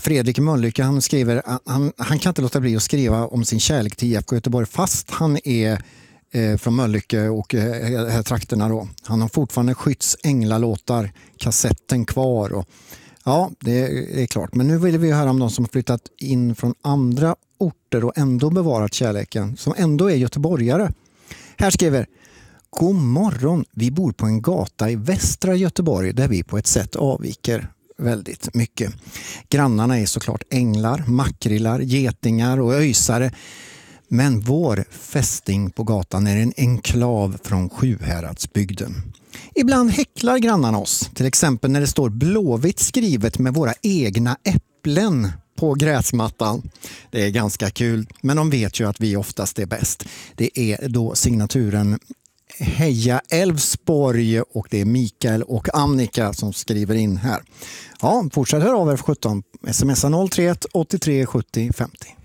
Fredrik Möllycke, han skriver han kan inte låta bli att skriva om sin kärlek till IFK Göteborg fast han är från Möllycke och här trakterna då. Han har fortfarande Skytts änglalåtar, kassetten kvar och ja, det är klart. Men nu vill vi höra om de som har flyttat in från andra orter och ändå bevarat kärleken, som ändå är göteborgare. Här skriver: God morgon, vi bor på en gata i västra Göteborg där vi på ett sätt avviker väldigt mycket. Grannarna är såklart änglar, makrillar, getingar och öjsare. Men vår fästing på gatan är en enklav från Sjuhäradsbygden. Ibland häcklar grannarna oss, till exempel när det står blåvitt skrivet med våra egna äpplen på gräsmattan. Det är ganska kul, men de vet ju att vi oftast är bäst. Det är då signaturen Heja Älvsborg och det är Mikael och Annika som skriver in här. Ja, fortsätt höra av er för 17. Smsa 031 83 70 50.